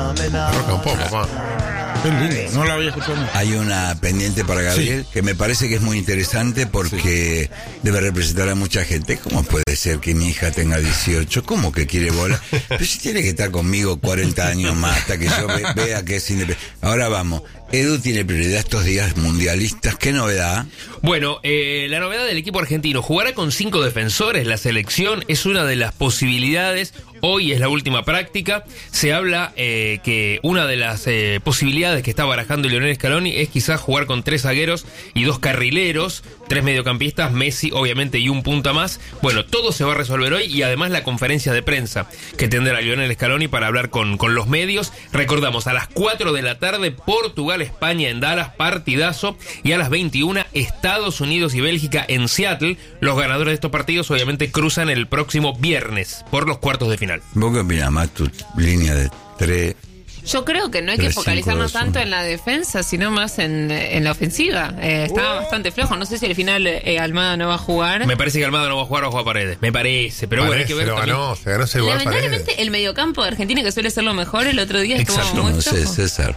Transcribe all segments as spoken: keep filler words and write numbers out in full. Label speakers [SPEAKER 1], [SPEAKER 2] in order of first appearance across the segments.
[SPEAKER 1] Roca un poco, papá.
[SPEAKER 2] Qué lindo, no lo había escuchado.
[SPEAKER 3] Hay una pendiente para Gabriel
[SPEAKER 2] Sí.
[SPEAKER 3] que me parece que es muy interesante porque sí. debe representar a mucha gente. ¿Cómo puede ser que mi hija tenga dieciocho? ¿Cómo que quiere bola? Pero si tiene que estar conmigo cuarenta años más hasta que yo ve, vea que es independiente. Ahora vamos, Edu tiene prioridad estos días mundialistas. ¿Qué novedad?
[SPEAKER 4] Bueno, eh, la novedad del equipo argentino, jugará con cinco defensores, la selección es una de las posibilidades, hoy es la última práctica, se habla eh, que una de las eh, posibilidades que está barajando Lionel Scaloni es quizás jugar con tres zagueros y dos carrileros, tres mediocampistas, Messi obviamente y un punta más. Bueno, todo se va a resolver hoy y además la conferencia de prensa que tendrá Lionel Scaloni para hablar con, con los medios. Recordamos, a las cuatro de la tarde, Portugal-España en Dallas, partidazo, y a las veintiuna, Estados Unidos y Bélgica en Seattle. Los ganadores de estos partidos obviamente cruzan el próximo viernes por los cuartos de final.
[SPEAKER 3] ¿Vos qué opinás más tu línea de tres?
[SPEAKER 5] Yo creo que no hay que focalizarnos tanto en la defensa, sino más en, en la ofensiva. Eh, está uh. bastante flojo. No sé si al final eh, Almada no va a jugar.
[SPEAKER 4] Me parece que Almada no va a jugar o va a jugar Paredes. Me parece, pero
[SPEAKER 1] Parece,
[SPEAKER 4] bueno, hay que ver.
[SPEAKER 1] Lo ganó, se ganó ese lugar
[SPEAKER 5] Lamentablemente,
[SPEAKER 1] Paredes.
[SPEAKER 5] El mediocampo de Argentina, que suele ser lo mejor, el otro día estuvo
[SPEAKER 3] Exacto,
[SPEAKER 5] muy
[SPEAKER 3] no
[SPEAKER 5] flojo.
[SPEAKER 3] sé, César.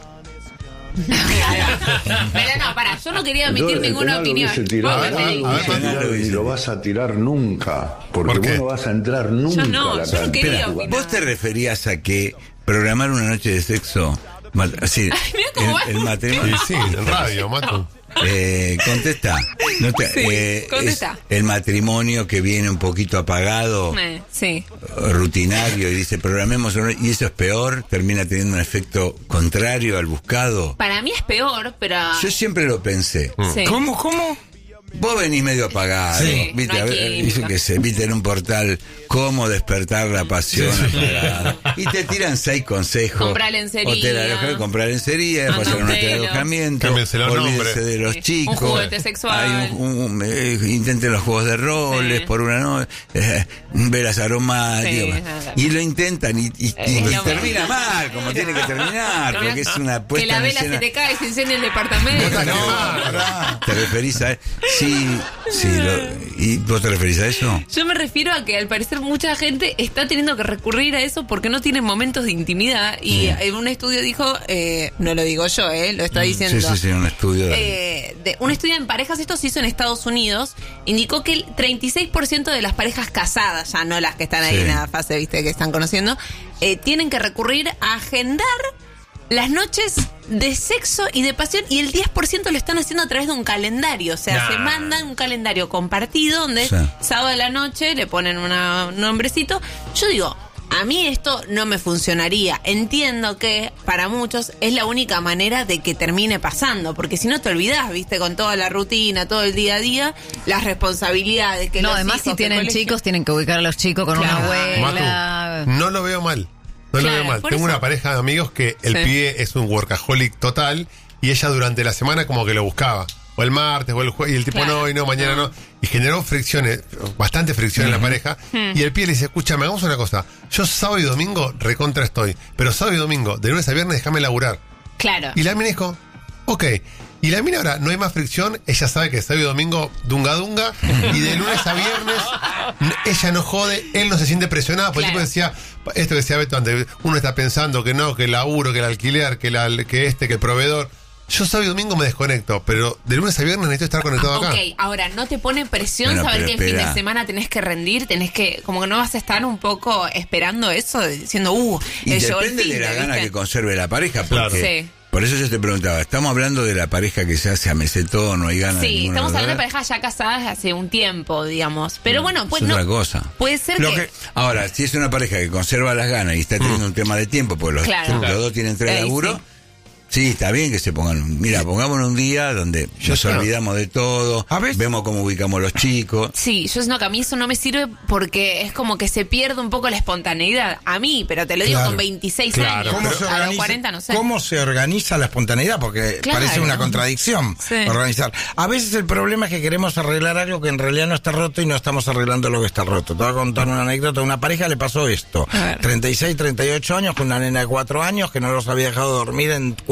[SPEAKER 5] Pero no, pará, yo no quería emitir
[SPEAKER 6] Entonces,
[SPEAKER 5] ninguna opinión.
[SPEAKER 6] Tirado,
[SPEAKER 5] Vos me
[SPEAKER 6] no,
[SPEAKER 5] pedís.
[SPEAKER 6] no, no, ni lo vas a tirar nunca, porque
[SPEAKER 1] ¿Por qué?
[SPEAKER 6] vos no vas a entrar nunca
[SPEAKER 5] Yo no,
[SPEAKER 6] a la
[SPEAKER 5] yo no
[SPEAKER 6] cancha.
[SPEAKER 5] quería
[SPEAKER 3] Espera,
[SPEAKER 5] opinar.
[SPEAKER 3] ¿vos te referías a que programar una noche de sexo, así,
[SPEAKER 5] Ay, mirá cómo
[SPEAKER 3] el,
[SPEAKER 5] va.
[SPEAKER 3] el matrimonio?
[SPEAKER 1] Sí, sí, en radio, Matu.
[SPEAKER 3] Eh, contesta. No te-
[SPEAKER 5] Sí,
[SPEAKER 3] eh,
[SPEAKER 5] contesta.
[SPEAKER 3] es el matrimonio que viene un poquito apagado,
[SPEAKER 5] Eh, sí.
[SPEAKER 3] rutinario, y dice programemos una- y eso es peor, termina teniendo un efecto contrario al buscado.
[SPEAKER 5] Para mí es peor, pero...
[SPEAKER 3] Yo siempre lo pensé.
[SPEAKER 5] Sí.
[SPEAKER 2] ¿Cómo, cómo?
[SPEAKER 3] Vos venís medio apagado,
[SPEAKER 5] Sí,
[SPEAKER 3] viste,
[SPEAKER 5] no hay
[SPEAKER 3] a ver,
[SPEAKER 5] química.
[SPEAKER 3] dice que se viste en un portal cómo despertar la pasión apagada. Y te tiran seis consejos.
[SPEAKER 5] Comprar lencería.
[SPEAKER 3] Hotel alojamiento, comprar lencería,
[SPEAKER 5] Anda
[SPEAKER 3] pasar
[SPEAKER 5] un
[SPEAKER 3] un hotel
[SPEAKER 5] pelo.
[SPEAKER 3] alojamiento,
[SPEAKER 1] Cámbiense los
[SPEAKER 3] olvídense
[SPEAKER 1] nombres.
[SPEAKER 3] de los
[SPEAKER 5] Sí.
[SPEAKER 3] chicos.
[SPEAKER 5] Un juguete sexual.
[SPEAKER 3] Hay un, un- un- eh, intenten los juegos de roles
[SPEAKER 5] Sí.
[SPEAKER 3] por una noche, eh, velas aromáticas.
[SPEAKER 5] Sí, nada.
[SPEAKER 3] Y lo intentan y, y- y
[SPEAKER 5] Es lo
[SPEAKER 3] termina
[SPEAKER 5] mismo.
[SPEAKER 3] mal, como tiene que terminar, porque es una puesta
[SPEAKER 5] Que la
[SPEAKER 3] en
[SPEAKER 5] vela
[SPEAKER 3] escena.
[SPEAKER 5] se te cae, se incendia el departamento.
[SPEAKER 3] Puta que
[SPEAKER 1] No,
[SPEAKER 3] va, ¿te referís a sí, sí, lo- ¿y vos te referís a eso?
[SPEAKER 5] Yo me refiero a que al parecer mucha gente está teniendo que recurrir a eso porque no tienen momentos de intimidad. Y en un estudio dijo, eh, no lo digo yo, eh, lo está diciendo.
[SPEAKER 3] Sí, sí, sí, un estudio de...
[SPEAKER 5] Eh, de, un estudio en parejas, esto se hizo en Estados Unidos, indicó que el treinta y seis por ciento de las parejas casadas, ya no las que están ahí
[SPEAKER 3] Sí.
[SPEAKER 5] en la fase, viste, que están conociendo, eh, tienen que recurrir a agendar las noches de sexo y de pasión, y el diez por ciento lo están haciendo a través de un calendario. O sea,
[SPEAKER 4] Nah.
[SPEAKER 5] se mandan un calendario compartido donde
[SPEAKER 3] Sí.
[SPEAKER 5] sábado de la noche le ponen una- un nombrecito. Yo digo, a mí esto no me funcionaría. Entiendo que para muchos es la única manera de que termine pasando, porque si no te olvidás, viste, con toda la rutina, todo el día a día, las responsabilidades que
[SPEAKER 7] No,
[SPEAKER 5] los
[SPEAKER 7] además
[SPEAKER 5] hijos,
[SPEAKER 7] si
[SPEAKER 5] que
[SPEAKER 7] tienen
[SPEAKER 5] el colegio-
[SPEAKER 7] chicos, tienen que ubicar a los chicos con
[SPEAKER 5] Claro.
[SPEAKER 7] una abuela.
[SPEAKER 1] Matu, no lo veo mal. No
[SPEAKER 5] Claro,
[SPEAKER 1] lo veo mal.
[SPEAKER 5] por
[SPEAKER 1] Tengo
[SPEAKER 5] eso-
[SPEAKER 1] una pareja de amigos que el
[SPEAKER 5] Sí.
[SPEAKER 1] pibe es un workaholic total y ella durante la semana como que lo buscaba. O el martes o el jueves, y el tipo
[SPEAKER 5] Claro.
[SPEAKER 1] no, hoy no, mañana no. Y generó fricciones, bastante fricción en la pareja.
[SPEAKER 5] Hmm.
[SPEAKER 1] Y el pibe le dice, escúchame, hagamos una cosa. Yo sábado y domingo recontra estoy. Pero sábado y domingo, de lunes a viernes, déjame laburar.
[SPEAKER 5] Claro.
[SPEAKER 1] Y la mina dijo, ok. Y la mina ahora no hay más fricción, ella sabe que sábado y domingo dunga dunga, y de lunes a viernes n- ella no jode, él no se siente presionado, porque
[SPEAKER 5] Claro.
[SPEAKER 1] el tipo decía, esto que decía Beto antes, uno está pensando que no, que el laburo, que el alquiler, que, la, que este, que el proveedor. Yo sábado y domingo me desconecto, pero de lunes a viernes necesito estar conectado acá.
[SPEAKER 5] Ok, ahora, ¿no te pone presión
[SPEAKER 3] Bueno,
[SPEAKER 5] saber
[SPEAKER 3] pero
[SPEAKER 5] que el fin de
[SPEAKER 3] espera.
[SPEAKER 5] semana tenés que rendir? Tenés que, como que no vas a estar un poco esperando eso, diciendo, uh,
[SPEAKER 3] Y
[SPEAKER 5] eh, llegó el
[SPEAKER 3] depende
[SPEAKER 5] fin
[SPEAKER 3] de la gana
[SPEAKER 5] ¿viste?
[SPEAKER 3] que conserve la pareja, porque
[SPEAKER 1] Claro.
[SPEAKER 5] Sí.
[SPEAKER 3] por eso yo te preguntaba, estamos hablando de la pareja que se hace a mesetón, no hay ganas de
[SPEAKER 5] Sí,
[SPEAKER 3] ninguno
[SPEAKER 5] estamos
[SPEAKER 3] los
[SPEAKER 5] hablando de
[SPEAKER 3] dos.
[SPEAKER 5] parejas ya casadas hace un tiempo, digamos. Pero bueno, pues
[SPEAKER 3] es
[SPEAKER 5] no.
[SPEAKER 3] otra cosa.
[SPEAKER 5] Puede ser
[SPEAKER 3] Lo
[SPEAKER 5] que.
[SPEAKER 3] que- Ahora, si es una pareja que conserva las ganas y está teniendo un tema de tiempo, pues los,
[SPEAKER 5] Claro.
[SPEAKER 3] los dos tienen tres
[SPEAKER 5] Ahí
[SPEAKER 3] laburos.
[SPEAKER 5] sí.
[SPEAKER 3] Sí, está bien que se pongan. Mira, pongámonos un día donde nos
[SPEAKER 2] claro.
[SPEAKER 3] olvidamos de todo,
[SPEAKER 2] A veces-
[SPEAKER 3] vemos cómo ubicamos los chicos.
[SPEAKER 5] Sí, yo no, que a mí eso no me sirve porque es como que se pierde un poco la espontaneidad. A mí, pero te lo digo
[SPEAKER 2] Claro.
[SPEAKER 5] con veintiséis
[SPEAKER 1] Claro,
[SPEAKER 5] años.
[SPEAKER 2] ¿Cómo
[SPEAKER 1] pero-
[SPEAKER 2] se,
[SPEAKER 5] a los
[SPEAKER 2] organiza,
[SPEAKER 5] cuarenta no sé.
[SPEAKER 2] ¿Cómo se organiza la espontaneidad? Porque
[SPEAKER 5] Claro.
[SPEAKER 2] parece una contradicción
[SPEAKER 5] Sí.
[SPEAKER 2] organizar. A veces el problema es que queremos arreglar algo que en realidad no está roto y no estamos arreglando lo que está roto. Te voy a contar una anécdota. A una pareja le pasó esto.
[SPEAKER 5] A ver.
[SPEAKER 2] treinta y seis, treinta y ocho años con una nena de cuatro años que no los había dejado dormir en cuatro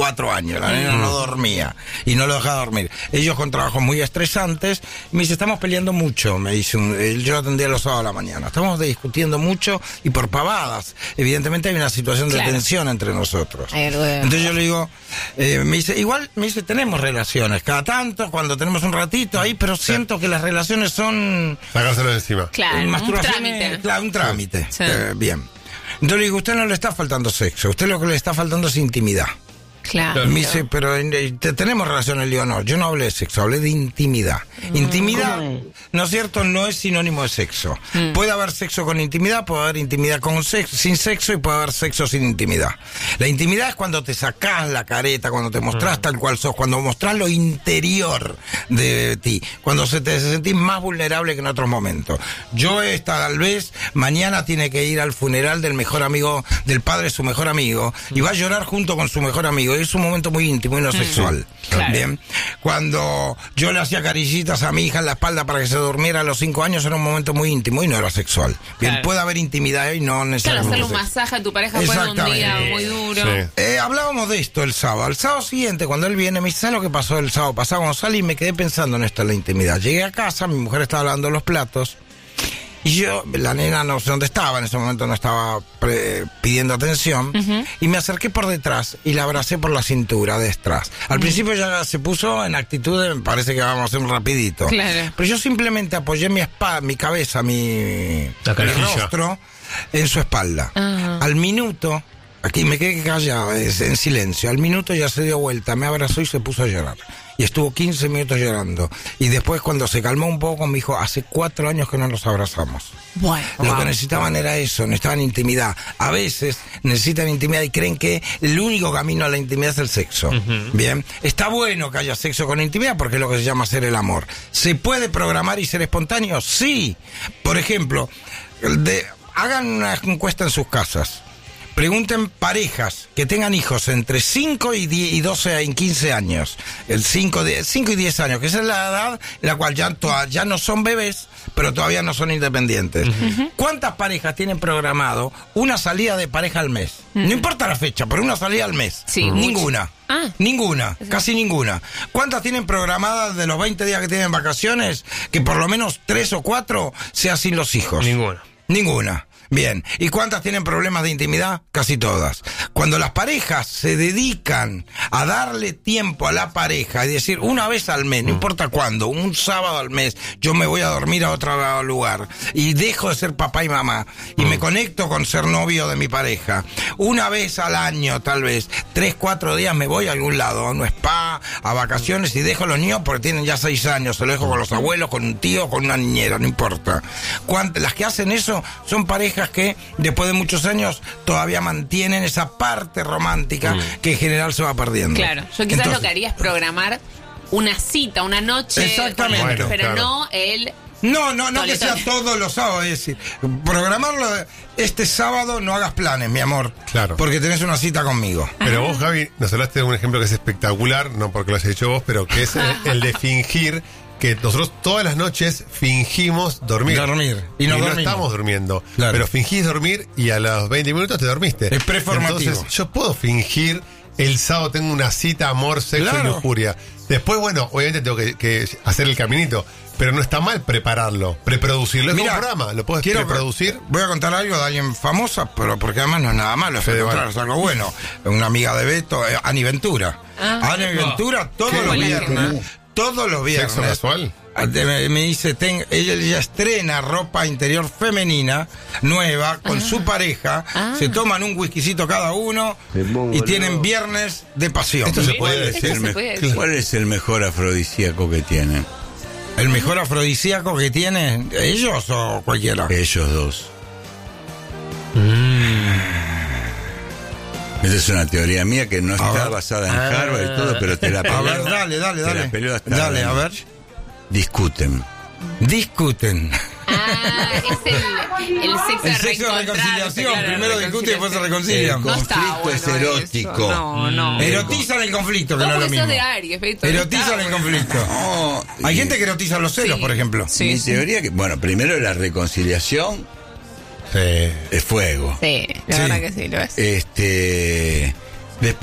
[SPEAKER 2] cuatro años. La nena no dormía y no lo dejaba dormir. Ellos con trabajos muy estresantes. Me dice, estamos peleando mucho. Me dice, un, yo atendía los sábados a la mañana. Estamos discutiendo mucho y por pavadas. Evidentemente hay una situación de
[SPEAKER 5] Claro.
[SPEAKER 2] tensión entre nosotros.
[SPEAKER 7] Hay algo de-
[SPEAKER 2] Entonces yo le digo, eh, me dice, igual, me dice, tenemos relaciones. Cada tanto, cuando tenemos un ratito ahí, pero siento que las relaciones son...
[SPEAKER 1] Sacárselo de encima.
[SPEAKER 5] Claro, un
[SPEAKER 2] masturbación
[SPEAKER 5] trámite.
[SPEAKER 2] es- Claro, un trámite.
[SPEAKER 5] Sí.
[SPEAKER 2] Eh, bien. Entonces le digo, usted no le está faltando sexo, usted lo que le está faltando es intimidad.
[SPEAKER 5] Claro.
[SPEAKER 2] Me dice, pero eh, te- tenemos relaciones. Le digo, no, yo no hablé de sexo, hablé de intimidad. Intimidad, ¿no es cierto? No es sinónimo de sexo. Puede haber sexo con intimidad, puede haber intimidad con sexo, sin sexo y puede haber sexo sin intimidad. La intimidad es cuando te sacás la careta, cuando te mostrás tal cual sos, cuando mostrás lo interior de ti, cuando se te sentís más vulnerable que en otros momentos. Yo esta tal vez mañana tiene que ir al funeral del mejor amigo, del padre de su mejor amigo, y va a llorar junto con su mejor amigo. Es un momento muy íntimo y no sexual.
[SPEAKER 5] Claro.
[SPEAKER 2] Bien. Cuando yo le hacía carillitas a mi hija en la espalda para que se durmiera a los cinco años, era un momento muy íntimo y no era sexual. Bien,
[SPEAKER 5] Claro.
[SPEAKER 2] puede haber intimidad y no
[SPEAKER 5] Claro,
[SPEAKER 2] necesariamente
[SPEAKER 5] hacerle un
[SPEAKER 2] sexo.
[SPEAKER 5] masaje a tu pareja después de un día
[SPEAKER 2] Exactamente.
[SPEAKER 5] muy duro.
[SPEAKER 1] Sí.
[SPEAKER 2] Eh, hablábamos de esto el sábado. El sábado siguiente, cuando él viene, me dice, ¿sabes lo que pasó el sábado pasado? Cuando salí, me quedé pensando en esto, en la intimidad. Llegué a casa, mi mujer estaba lavando los platos. Y yo, la nena no sé dónde estaba, en ese momento no estaba pre- pidiendo atención. Y me acerqué por detrás y la abracé por la cintura de detrás. Al principio ya se puso en actitud de, me parece que vamos a hacer un rapidito.
[SPEAKER 5] Claro.
[SPEAKER 2] Pero yo simplemente apoyé mi espada, mi cabeza, mi,
[SPEAKER 4] La
[SPEAKER 2] mi
[SPEAKER 4] carajilla.
[SPEAKER 2] rostro en su espalda. Al minuto, aquí me quedé callado, es- en silencio. Al minuto ya se dio vuelta, me abrazó y se puso a llorar. Y estuvo quince minutos llorando. Y después, cuando se calmó un poco, me dijo, hace cuatro años que no nos abrazamos.
[SPEAKER 5] Bueno.
[SPEAKER 2] Lo que necesitaban era eso, necesitaban intimidad. A veces necesitan intimidad y creen que el único camino a la intimidad es el sexo. Bien, está bueno que haya sexo con intimidad porque es lo que se llama hacer el amor. ¿Se puede programar y ser espontáneo? Sí. Por ejemplo, de, hagan una encuesta en sus casas. Pregunten parejas que tengan hijos entre cinco y diez y doce y quince años. El cinco, de, cinco y diez años, que esa es la edad en la cual ya, toa- ya no son bebés, pero todavía no son independientes. ¿Cuántas parejas tienen programado una salida de pareja al mes? No importa la fecha, pero una salida al mes.
[SPEAKER 5] Sí,
[SPEAKER 2] Ninguna.
[SPEAKER 5] Ah.
[SPEAKER 2] Ninguna, casi ninguna. ¿Cuántas tienen programadas de los veinte días que tienen vacaciones que por lo menos tres o cuatro sea sin los hijos?
[SPEAKER 4] Ninguna.
[SPEAKER 2] Ninguna. Bien. ¿Y cuántas tienen problemas de intimidad? Casi todas. Cuando las parejas se dedican a darle tiempo a la pareja y decir una vez al mes, no importa cuándo, un sábado al mes, yo me voy a dormir a otro lugar y dejo de ser papá y mamá y me conecto con ser novio de mi pareja. Una vez al año, tal vez, tres, cuatro días me voy a algún lado, a un spa, a vacaciones y dejo a los niños porque tienen ya seis años, se lo dejo con los abuelos, con un tío, con una niñera, no importa. Cuant- Las que hacen eso son parejas que después de muchos años todavía mantienen esa parte romántica que en general se va perdiendo.
[SPEAKER 5] Claro, yo quizás
[SPEAKER 2] Entonces,
[SPEAKER 5] lo que haría es programar una cita, una noche.
[SPEAKER 2] Exactamente.
[SPEAKER 5] con él,
[SPEAKER 1] Bueno,
[SPEAKER 5] pero
[SPEAKER 1] claro.
[SPEAKER 5] no el.
[SPEAKER 2] No, no, no
[SPEAKER 5] Tole,
[SPEAKER 2] que sea
[SPEAKER 5] tole.
[SPEAKER 2] todos los sábados, es decir, programarlo este sábado, no hagas planes, mi amor.
[SPEAKER 1] Claro.
[SPEAKER 2] Porque tenés una cita conmigo.
[SPEAKER 1] Pero vos, Javi, nos hablaste de un ejemplo que es espectacular, no porque lo hayas hecho vos, pero que es el, el de fingir que nosotros todas las noches fingimos dormir.
[SPEAKER 2] Dormir. Y no dormimos.
[SPEAKER 1] estamos durmiendo.
[SPEAKER 2] Claro.
[SPEAKER 1] Pero fingís dormir y a los veinte minutos te dormiste.
[SPEAKER 2] Es preformativo.
[SPEAKER 1] Entonces, yo puedo fingir el sábado tengo una cita, amor, sexo
[SPEAKER 2] Claro.
[SPEAKER 1] y lujuria. Después, bueno, obviamente tengo que, que hacer el caminito. Pero no está mal prepararlo, preproducirlo. Es
[SPEAKER 2] Mira,
[SPEAKER 1] un programa, lo puedes
[SPEAKER 2] quiero
[SPEAKER 1] preproducir.
[SPEAKER 2] Voy a contar algo de alguien famosa, pero porque además no es nada malo, es, al
[SPEAKER 1] Fede
[SPEAKER 2] contrario, es algo bueno. Una amiga de Beto, eh, Ani Ventura.
[SPEAKER 5] Ah.
[SPEAKER 2] Ani Ventura todos
[SPEAKER 1] ¿Qué?
[SPEAKER 2] los
[SPEAKER 5] Hola,
[SPEAKER 2] viernes, todos los viernes.
[SPEAKER 1] ¿Sexo casual?
[SPEAKER 2] Ah, te- Me, me dice, ten- ella ya estrena ropa interior femenina nueva con su pareja,
[SPEAKER 5] Ah.
[SPEAKER 2] se toman un whiskycito cada uno
[SPEAKER 6] Me pongo
[SPEAKER 2] y tienen
[SPEAKER 6] loco.
[SPEAKER 2] viernes de pasión.
[SPEAKER 1] Esto se puede
[SPEAKER 3] ¿Cuál es,
[SPEAKER 1] decir.
[SPEAKER 3] el
[SPEAKER 5] se
[SPEAKER 3] me-
[SPEAKER 5] puede decir.
[SPEAKER 3] ¿Cuál es el mejor afrodisíaco que tienen?
[SPEAKER 2] ¿El mejor afrodisíaco que tienen ellos o cualquiera?
[SPEAKER 3] Ellos dos. Esa es una teoría mía que no está
[SPEAKER 2] ver.
[SPEAKER 3] basada en Harvard y todo, pero te la
[SPEAKER 2] A
[SPEAKER 3] peleo.
[SPEAKER 2] ver, dale, dale,
[SPEAKER 3] te
[SPEAKER 2] dale.
[SPEAKER 3] la peleo hasta
[SPEAKER 2] Dale,
[SPEAKER 3] la
[SPEAKER 2] a ver.
[SPEAKER 3] noche. Discuten.
[SPEAKER 2] Discuten.
[SPEAKER 5] Ah, es el, el sexo
[SPEAKER 2] El
[SPEAKER 5] de
[SPEAKER 2] sexo de
[SPEAKER 5] reencontrarse,
[SPEAKER 2] reconciliación.
[SPEAKER 5] claro,
[SPEAKER 2] Primero discuten y después se reconcilian.
[SPEAKER 3] El
[SPEAKER 5] No está
[SPEAKER 3] conflicto
[SPEAKER 5] bueno
[SPEAKER 3] es erótico.
[SPEAKER 5] eso. No, no.
[SPEAKER 2] Erotizan el conflicto, que
[SPEAKER 5] No,
[SPEAKER 2] no es lo
[SPEAKER 5] porque sos
[SPEAKER 2] mismo.
[SPEAKER 5] de Aries, Beto.
[SPEAKER 2] Erotizan
[SPEAKER 5] No
[SPEAKER 2] el
[SPEAKER 5] está
[SPEAKER 2] conflicto.
[SPEAKER 3] No,
[SPEAKER 2] Hay
[SPEAKER 3] y-
[SPEAKER 2] gente que erotiza los celos,
[SPEAKER 5] Sí.
[SPEAKER 2] por ejemplo.
[SPEAKER 5] Sí,
[SPEAKER 3] mi
[SPEAKER 5] sí.
[SPEAKER 3] teoría que, bueno, primero la reconciliación
[SPEAKER 2] Sí.
[SPEAKER 3] es fuego.
[SPEAKER 5] Sí, la
[SPEAKER 2] Sí.
[SPEAKER 5] verdad que sí, lo es.
[SPEAKER 3] Este, después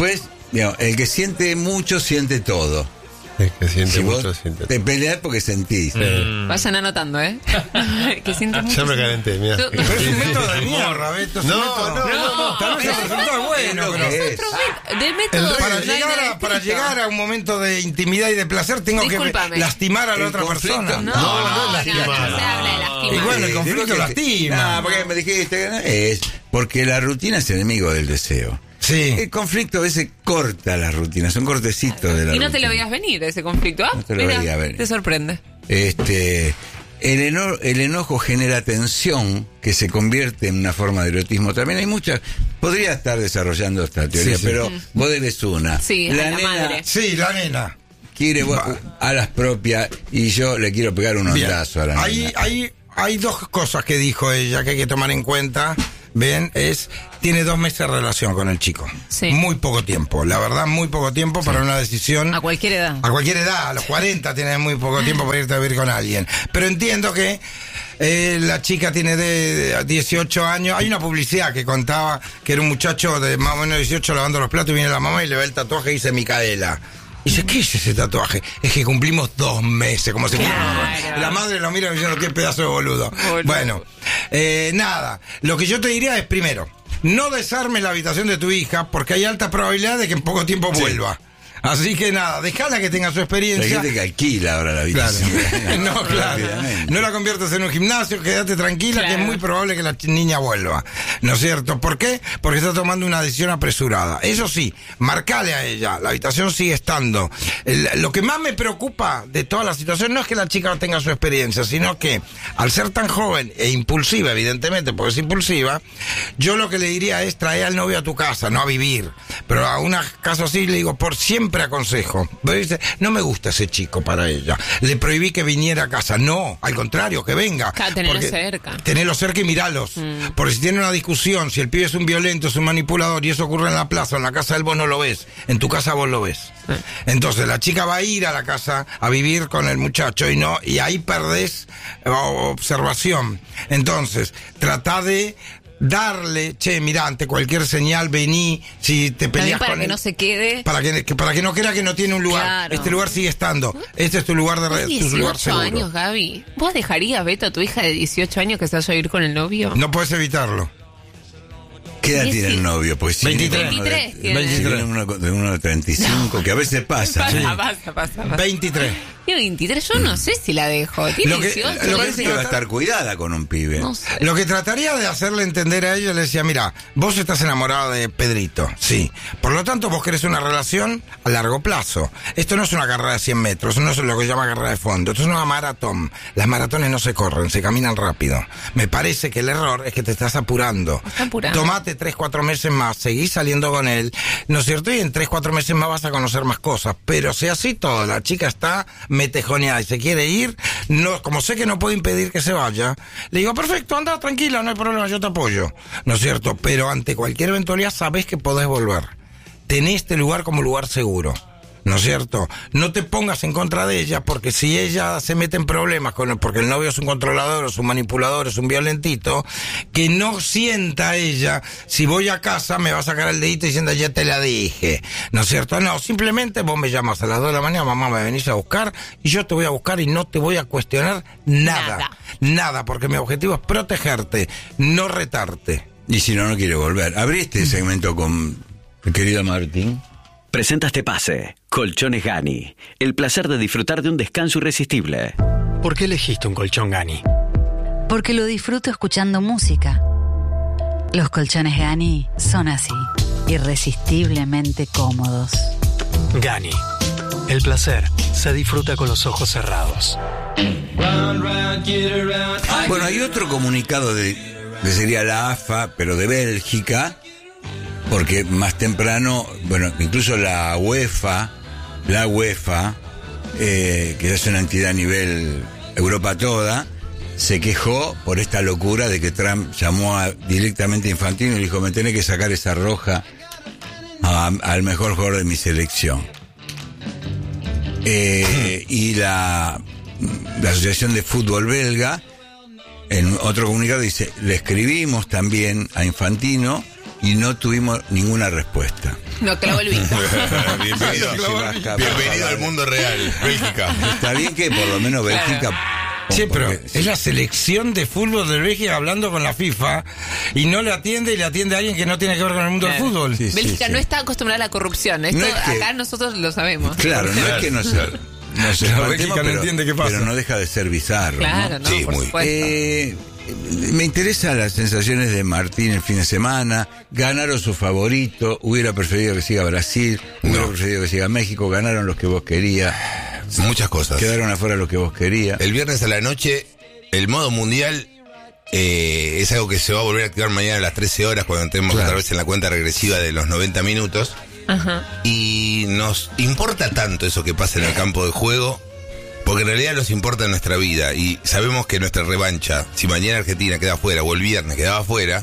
[SPEAKER 3] digamos, el que siente mucho, siente todo.
[SPEAKER 1] Sí, que siente
[SPEAKER 3] Si
[SPEAKER 1] mucho,
[SPEAKER 3] vos
[SPEAKER 1] siente
[SPEAKER 3] te peleás porque sentís.
[SPEAKER 7] Vayan anotando, ¿eh?
[SPEAKER 5] que siente mucho.
[SPEAKER 1] Ya me calenté, mira.
[SPEAKER 5] Yo-
[SPEAKER 2] Pero es un método de mierda, Beto. es un
[SPEAKER 1] No,
[SPEAKER 2] método-
[SPEAKER 1] no, no, no.
[SPEAKER 2] Tal vez el resultado es bueno,
[SPEAKER 3] Es lo
[SPEAKER 2] pero...
[SPEAKER 3] que es.
[SPEAKER 5] De método
[SPEAKER 1] El-
[SPEAKER 2] Para
[SPEAKER 5] no hay
[SPEAKER 2] llegar,
[SPEAKER 5] nada
[SPEAKER 2] a, para
[SPEAKER 5] escrito.
[SPEAKER 2] llegar a un momento de intimidad y de placer tengo
[SPEAKER 5] Discúlpame.
[SPEAKER 2] que lastimar a la
[SPEAKER 3] El
[SPEAKER 2] otra
[SPEAKER 3] conflicto-
[SPEAKER 2] persona.
[SPEAKER 5] No,
[SPEAKER 1] No,
[SPEAKER 5] no,
[SPEAKER 1] no
[SPEAKER 5] no,
[SPEAKER 1] lastimar.
[SPEAKER 5] no se habla de lastimar.
[SPEAKER 2] Y bueno, el
[SPEAKER 3] Sí,
[SPEAKER 2] conflicto
[SPEAKER 3] digo que-
[SPEAKER 2] lastima.
[SPEAKER 3] No, porque me dijiste que no es. Porque la rutina es enemigo del deseo.
[SPEAKER 2] Sí.
[SPEAKER 3] El conflicto a veces corta las rutinas, son cortecitos de la
[SPEAKER 5] Y no te lo
[SPEAKER 3] rutina.
[SPEAKER 5] veías venir ese conflicto. Ah,
[SPEAKER 3] No te lo
[SPEAKER 5] mira,
[SPEAKER 3] veía venir.
[SPEAKER 5] te sorprende.
[SPEAKER 3] Este, el, eno- el enojo genera tensión que se convierte en una forma de erotismo. También hay muchas. Podría estar desarrollando esta teoría,
[SPEAKER 2] Sí, sí.
[SPEAKER 3] pero vos eres una.
[SPEAKER 5] Sí, a la madre.
[SPEAKER 2] Sí, la nena.
[SPEAKER 3] quiere vo- a las propias y yo le quiero pegar un
[SPEAKER 2] Bien.
[SPEAKER 3] ondazo a la
[SPEAKER 2] Hay,
[SPEAKER 3] nena.
[SPEAKER 2] hay, hay dos cosas que dijo ella que hay que tomar en cuenta. Ven, es, tiene dos meses de relación con el chico.
[SPEAKER 5] Sí.
[SPEAKER 2] Muy poco tiempo, la verdad, muy poco tiempo para una decisión.
[SPEAKER 7] A cualquier edad.
[SPEAKER 2] A cualquier edad, a los cuarenta tienes muy poco tiempo para irte a vivir con alguien. Pero entiendo que eh, la chica tiene de, de dieciocho años. Hay una publicidad que contaba que era un muchacho de más o menos dieciocho lavando los platos y viene la mamá y le ve el tatuaje y dice Micaela. Y dice, ¿qué es ese tatuaje? Es que cumplimos dos meses, como si fuera...
[SPEAKER 5] Claro.
[SPEAKER 2] La madre lo mira diciendo, qué pedazo de boludo.
[SPEAKER 5] Boludo.
[SPEAKER 2] Bueno, eh, nada. Lo que yo te diría es, primero, no desarmes la habitación de tu hija porque hay alta probabilidad de que en poco tiempo vuelva. Así que nada, dejala que tenga su
[SPEAKER 3] Hay
[SPEAKER 2] experiencia.
[SPEAKER 3] gente que alquila ahora la
[SPEAKER 2] Claro.
[SPEAKER 3] habitación.
[SPEAKER 2] No, claro.
[SPEAKER 3] Rápidamente.
[SPEAKER 2] No la conviertas en un gimnasio, quédate tranquila, que
[SPEAKER 5] Claro.
[SPEAKER 2] es muy probable que la ch- niña vuelva. ¿No es cierto? ¿Por qué? Porque está tomando una decisión apresurada. Eso sí, marcale a ella, la habitación sigue estando. El- lo que más me preocupa de toda la situación no es que la chica no tenga su experiencia, sino que al ser tan joven e impulsiva, evidentemente, porque es impulsiva, yo lo que le diría es traer al novio a tu casa, no a vivir. Pero a un caso así le digo, por siempre aconsejo. Pero dice, no me gusta ese chico para ella. Le prohibí que viniera a casa. No, al contrario, que venga.
[SPEAKER 5] Claro, tenerlo
[SPEAKER 2] Porque-
[SPEAKER 5] cerca.
[SPEAKER 2] Tenerlo cerca y miralos. Porque si tiene una discusión, si el pibe es un violento, es un manipulador y eso ocurre en la plaza, en la casa del vos no lo ves. En tu casa vos lo ves. Entonces la chica va a ir a la casa a vivir con el muchacho y no, y ahí perdés eh, observación. Entonces, trata de darle, che, mira, ante cualquier señal vení, si te
[SPEAKER 7] También
[SPEAKER 2] peleas
[SPEAKER 7] para
[SPEAKER 2] con
[SPEAKER 7] que
[SPEAKER 2] él,
[SPEAKER 7] no se quede.
[SPEAKER 2] para que, que- para que no crea que no tiene un lugar.
[SPEAKER 7] Claro.
[SPEAKER 2] Este lugar sigue estando. Este es tu lugar de re- tu lugar
[SPEAKER 5] dieciocho
[SPEAKER 2] seguro.
[SPEAKER 5] años, Gaby. ¿Vos dejarías, Beto, a tu hija de dieciocho años que se vaya a ir con el novio?
[SPEAKER 2] No puedes evitarlo.
[SPEAKER 3] ¿Qué edad
[SPEAKER 5] Sí,
[SPEAKER 3] tiene
[SPEAKER 5] sí.
[SPEAKER 3] el novio? Pues si
[SPEAKER 2] veintitrés.
[SPEAKER 3] tiene uno de-
[SPEAKER 5] veintitrés tiene.
[SPEAKER 3] si tiene uno de uno de treinta y cinco, que a veces pasa.
[SPEAKER 5] Pasa,
[SPEAKER 3] ¿no?
[SPEAKER 5] pasa, pasa, pasa.
[SPEAKER 2] veintitrés.
[SPEAKER 5] Tiene veintitrés, yo no sé si la dejo. Tiene
[SPEAKER 2] Lo que-
[SPEAKER 5] dieciocho.
[SPEAKER 2] lo que
[SPEAKER 3] Parece que va a estar cuidada con un pibe.
[SPEAKER 5] No sé.
[SPEAKER 2] Lo que trataría de hacerle entender a ella, le decía, mira, vos estás enamorada de Pedrito, sí. Por lo tanto, vos querés una relación a largo plazo. Esto no es una carrera de cien metros, no es lo que se llama carrera de fondo. Esto es una maratón. Las maratones no se corren, se caminan rápido. Me parece que el error es que te estás apurando.
[SPEAKER 5] Está apurando.
[SPEAKER 2] Tomate tres, cuatro meses más, seguís saliendo con él, ¿no es cierto? Y en tres, cuatro meses más vas a conocer más cosas. Pero si así todo, la chica está metejoneada y se quiere ir, no, como sé que no puedo impedir que se vaya, le digo, perfecto, anda tranquila, no hay problema, yo te apoyo, ¿no es cierto? Pero ante cualquier eventualidad sabes que podés volver. Tenés este lugar como lugar seguro, ¿no es cierto? No te pongas en contra de ella, porque si ella se mete en problemas con el- porque el novio es un controlador, es un manipulador, es un violentito, que no sienta ella, si voy a casa me va a sacar el dedito diciendo ya te la dije, ¿no es cierto? No, simplemente vos me llamas a las dos de la mañana, mamá, me venís a buscar y yo te voy a buscar y no te voy a cuestionar nada,
[SPEAKER 5] Nada.
[SPEAKER 2] nada, porque mi objetivo es protegerte, no retarte.
[SPEAKER 3] Y si no, no quiere volver. Abrí este segmento con el querido Martín.
[SPEAKER 8] Presenta este pase. Colchones Gani. El placer de disfrutar de un descanso irresistible.
[SPEAKER 9] ¿Por qué elegiste un colchón Gani?
[SPEAKER 10] Porque lo disfruto escuchando música. Los colchones Gani son así, irresistiblemente cómodos.
[SPEAKER 9] Gani. El placer se disfruta con los ojos cerrados.
[SPEAKER 3] Bueno, hay otro comunicado de, que sería la A F A, pero de Bélgica, porque más temprano, bueno, incluso la UEFA, la UEFA, eh, que es una entidad a nivel Europa toda, se quejó por esta locura de que Trump llamó a, directamente a Infantino y le dijo, me tenés que sacar esa roja a- al mejor jugador de mi selección. Eh, y la, la Asociación de Fútbol Belga, en otro comunicado dice, le escribimos también a Infantino y no tuvimos ninguna respuesta.
[SPEAKER 5] No clavó el bico.
[SPEAKER 11] bienvenido bienvenido al mundo real. Bélgica.
[SPEAKER 3] Está bien que por lo menos Bélgica...
[SPEAKER 2] Sí, pero
[SPEAKER 3] porque-
[SPEAKER 2] es la selección de fútbol de Bélgica hablando con la FIFA y no le atiende y le atiende a alguien que no tiene que ver con el mundo del fútbol.
[SPEAKER 3] Sí, sí,
[SPEAKER 5] Bélgica
[SPEAKER 3] sí.
[SPEAKER 5] no está acostumbrada a la corrupción. Esto
[SPEAKER 3] No es que-
[SPEAKER 5] acá nosotros lo sabemos.
[SPEAKER 3] Claro, no es que no se... No se
[SPEAKER 2] Claro,
[SPEAKER 3] espantemos,
[SPEAKER 2] Bélgica no
[SPEAKER 3] pero,
[SPEAKER 2] entiende qué pasa.
[SPEAKER 3] pero no deja de ser bizarro,
[SPEAKER 5] Claro,
[SPEAKER 3] ¿no?
[SPEAKER 5] no,
[SPEAKER 11] Sí,
[SPEAKER 5] por
[SPEAKER 11] muy.
[SPEAKER 5] supuesto.
[SPEAKER 3] Eh, me interesan las sensaciones de Martín el fin de semana. Ganaron su favorito. Hubiera preferido que siga Brasil. Hubiera
[SPEAKER 11] No.
[SPEAKER 3] preferido que siga México. Ganaron los que vos querías.
[SPEAKER 11] Muchas cosas.
[SPEAKER 3] Quedaron afuera los que vos querías.
[SPEAKER 11] El viernes a la noche, el modo mundial eh, es algo que se va a volver a activar mañana a las trece horas cuando entremos
[SPEAKER 3] Claro.
[SPEAKER 11] otra vez en la cuenta regresiva de los noventa minutos.
[SPEAKER 5] Ajá.
[SPEAKER 11] Y nos importa tanto eso que pasa en el campo de juego, porque en realidad nos importa nuestra vida. Y sabemos que nuestra revancha, si mañana Argentina queda afuera o el viernes quedaba afuera,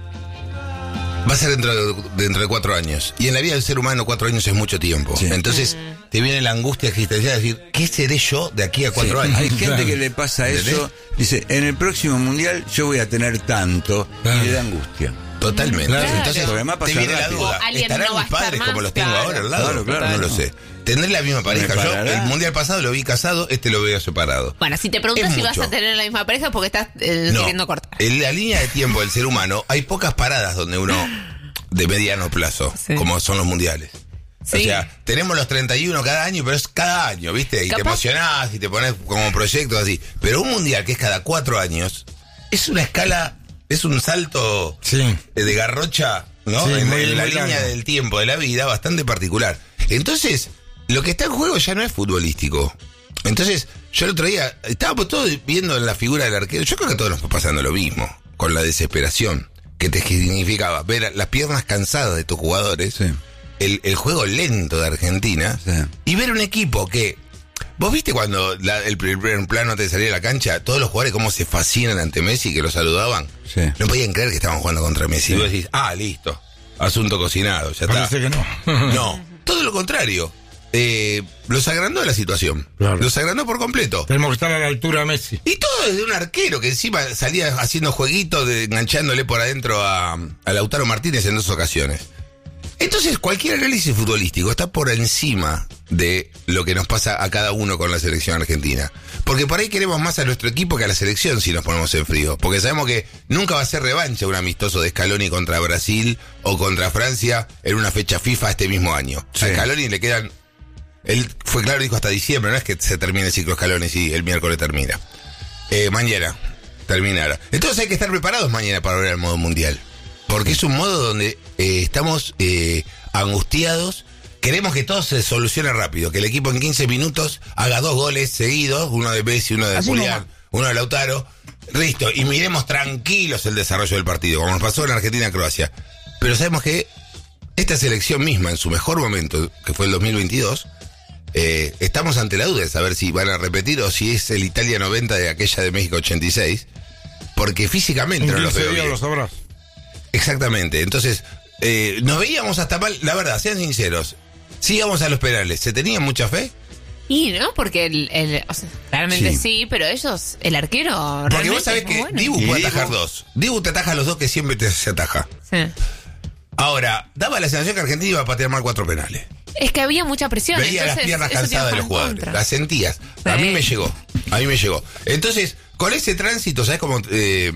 [SPEAKER 11] va a ser dentro de, dentro de cuatro años. Y en la vida del ser humano cuatro años es mucho tiempo.
[SPEAKER 3] Sí.
[SPEAKER 11] Entonces te viene la angustia existencial de decir, ¿qué seré yo de aquí a cuatro
[SPEAKER 3] Sí,
[SPEAKER 11] años?
[SPEAKER 3] hay gente
[SPEAKER 2] Claro.
[SPEAKER 3] que le pasa eso.
[SPEAKER 11] ¿Entendés?
[SPEAKER 3] Dice, en el próximo mundial yo voy a tener tanto.
[SPEAKER 2] Claro.
[SPEAKER 3] Y le da angustia.
[SPEAKER 11] Totalmente.
[SPEAKER 2] Claro.
[SPEAKER 11] Entonces,
[SPEAKER 3] Porque además pasa
[SPEAKER 11] te viene la
[SPEAKER 3] rápido.
[SPEAKER 11] duda.
[SPEAKER 5] O alguien
[SPEAKER 11] ¿Estarán
[SPEAKER 5] no va
[SPEAKER 11] mis
[SPEAKER 5] a estar
[SPEAKER 11] padres
[SPEAKER 5] más?
[SPEAKER 11] como los tengo
[SPEAKER 5] Claro.
[SPEAKER 11] ahora al lado?
[SPEAKER 3] Claro, claro,
[SPEAKER 11] no
[SPEAKER 3] no.
[SPEAKER 11] lo sé. Tendré la misma pareja. Yo,
[SPEAKER 3] ¿Reparará?
[SPEAKER 11] el mundial pasado lo vi casado, este lo veo separado.
[SPEAKER 5] Bueno, si te preguntas
[SPEAKER 11] Es
[SPEAKER 5] si vas
[SPEAKER 11] mucho.
[SPEAKER 5] a tener la misma pareja porque estás eh,
[SPEAKER 11] No.
[SPEAKER 5] queriendo cortar.
[SPEAKER 11] En la línea de tiempo del ser humano hay pocas paradas donde uno, de mediano plazo,
[SPEAKER 5] Sí.
[SPEAKER 11] como son los mundiales. O
[SPEAKER 5] Sí.
[SPEAKER 11] sea, tenemos los treinta y uno cada año, pero es cada año, ¿viste? Y te
[SPEAKER 5] Capaz-
[SPEAKER 11] emocionás y te pones como proyectos así. Pero un mundial que es cada cuatro años, es una escala, es un salto
[SPEAKER 2] Sí.
[SPEAKER 11] eh, de garrocha, ¿no?
[SPEAKER 2] Sí,
[SPEAKER 11] en,
[SPEAKER 2] muy-
[SPEAKER 11] en la
[SPEAKER 2] muy
[SPEAKER 11] línea
[SPEAKER 2] largo.
[SPEAKER 11] del tiempo, de la vida, bastante particular. Entonces, lo que está en juego ya no es futbolístico. Entonces, yo el otro día, estábamos todos viendo en la figura del arquero, yo creo que a todos nos está pasando lo mismo, con la desesperación que te significaba ver las piernas cansadas de tus jugadores,
[SPEAKER 3] Sí.
[SPEAKER 11] el, el juego lento de Argentina,
[SPEAKER 3] Sí.
[SPEAKER 11] y ver un equipo que... ¿Vos viste cuando la- el primer plano antes de salir a la cancha, todos los jugadores cómo se fascinan ante Messi, que lo saludaban?
[SPEAKER 3] Sí.
[SPEAKER 11] No podían creer que estaban jugando contra Messi. Y vos decís, ah, listo, asunto cocinado, ya está.
[SPEAKER 2] Parece que no.
[SPEAKER 11] No, todo lo contrario. Eh, los agrandó la situación.
[SPEAKER 2] Claro.
[SPEAKER 11] Los agrandó por completo.
[SPEAKER 2] Tenemos que estar a la altura de Messi.
[SPEAKER 11] Y todo desde un arquero que encima salía haciendo jueguitos, de, enganchándole por adentro a, a Lautaro Martínez en dos ocasiones. Entonces, cualquier análisis futbolístico está por encima de lo que nos pasa a cada uno con la selección argentina. Porque por ahí queremos más a nuestro equipo que a la selección si nos ponemos en frío. Porque sabemos que nunca va a ser revancha un amistoso de Scaloni contra Brasil o contra Francia en una fecha FIFA este mismo año.
[SPEAKER 3] Sí.
[SPEAKER 11] A Scaloni le quedan... Él fue claro, dijo hasta diciembre, no es que se termine el ciclo Scaloni si el miércoles termina. Eh, mañana terminará. Entonces hay que estar preparados mañana para ver el modo mundial. Porque es un modo donde eh, estamos eh, angustiados. Queremos que todo se solucione rápido. Que el equipo en quince minutos haga dos goles seguidos. Uno de Messi, uno de
[SPEAKER 2] Así
[SPEAKER 11] Julián,
[SPEAKER 2] nomás.
[SPEAKER 11] uno de Lautaro. Listo. Y miremos tranquilos el desarrollo del partido. Como nos pasó en Argentina-Croacia. Pero sabemos que esta selección misma, en su mejor momento, que fue el dos mil veintidós, eh, estamos ante la duda de saber si van a repetir o si es el Italia noventa de aquella de México ochenta y seis. Porque físicamente
[SPEAKER 2] En
[SPEAKER 11] no los
[SPEAKER 2] quince
[SPEAKER 11] veo
[SPEAKER 2] días
[SPEAKER 11] bien.
[SPEAKER 2] lo sabrás.
[SPEAKER 11] Exactamente. Entonces, eh, nos veíamos hasta mal. La verdad, sean sinceros. Sí, íbamos a los penales. ¿Se tenía mucha fe?
[SPEAKER 5] Y no, porque el, el- o sea, realmente sí.
[SPEAKER 3] Sí.
[SPEAKER 5] pero ellos, el arquero,
[SPEAKER 11] Porque
[SPEAKER 5] realmente
[SPEAKER 11] vos sabés
[SPEAKER 5] es muy
[SPEAKER 11] que
[SPEAKER 5] bueno.
[SPEAKER 11] Dibu
[SPEAKER 3] Y
[SPEAKER 11] puede
[SPEAKER 3] Dibu-
[SPEAKER 11] atajar dos. Dibu te ataja los dos que siempre te se ataja.
[SPEAKER 5] Sí.
[SPEAKER 11] Ahora, daba la sensación que Argentina iba a patear mal cuatro penales.
[SPEAKER 5] Es que había mucha presión.
[SPEAKER 11] Veía las
[SPEAKER 5] entonces
[SPEAKER 11] piernas
[SPEAKER 5] eso te iba
[SPEAKER 11] cansadas de
[SPEAKER 5] a
[SPEAKER 11] los
[SPEAKER 5] jugar en
[SPEAKER 11] jugadores.
[SPEAKER 5] contra.
[SPEAKER 11] Las sentías. A
[SPEAKER 5] Sí.
[SPEAKER 11] mí me llegó. A mí me llegó. Entonces, con ese tránsito, ¿sabes cómo? Eh,